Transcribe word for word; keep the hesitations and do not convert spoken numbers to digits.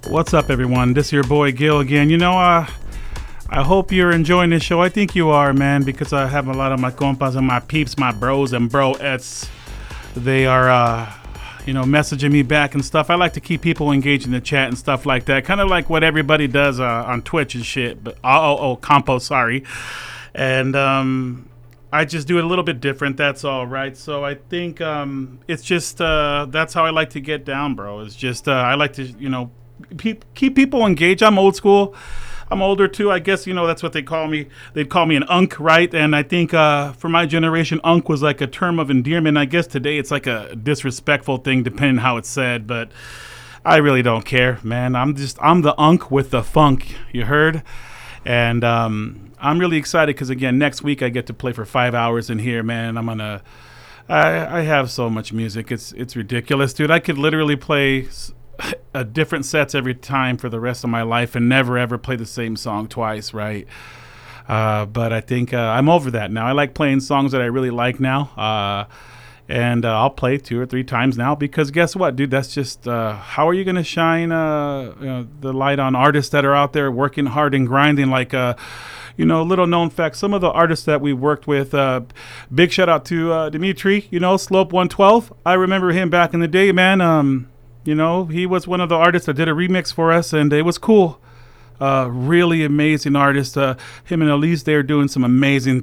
What's up, everyone? This is your boy Gil again. You know, uh, I hope you're enjoying this show. I think you are, man, because I have a lot of my compas and my peeps, my bros and broettes. They are, uh, you know, messaging me back and stuff. I like to keep people engaged in the chat and stuff like that. Kind of like what everybody does uh, on Twitch and shit. But oh, oh, oh, compo, sorry. And um, I just do it a little bit different. That's all, right? So I think um, it's just uh, that's how I like to get down, bro. It's just uh, I like to, you know, keep keep people engaged. I'm old school. I'm older too. I guess, you know, that's what they call me. They'd call me an unk, right? And I think uh, for my generation, unk was like a term of endearment. I guess today it's like a disrespectful thing, depending how it's said. But I really don't care, man. I'm just I'm the unk with the funk. You heard? And um, I'm really excited because, again, next week I get to play for five hours in here, man. I'm gonna. I I have so much music. It's it's ridiculous, dude. I could literally play a different sets every time for the rest of my life and never ever play the same song twice, right? Uh, but I think uh, I'm over that now. I like playing songs that I really like now, uh, and uh, I'll play two or three times now because guess what, dude? That's just uh, how are you gonna shine uh, you know, the light on artists that are out there working hard and grinding? Like, uh, you know, little known fact, some of the artists that we worked with. Uh, big shout out to uh, Dimitri, you know, Slope one twelve. I remember him back in the day, man. Um, You know, he was one of the artists that did a remix for us, and it was cool. Uh, really amazing artist. Uh, him and Elise, they're doing some amazing